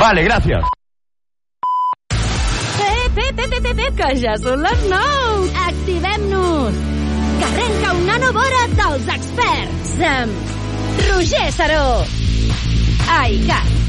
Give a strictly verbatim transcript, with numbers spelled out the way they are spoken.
Vale, gracias. Pep, pep, pep, pep, pep, que ja són les nou. Activem-nos. Que arrenca una nova hora dels experts amb Roger Saró. Ai, Cat.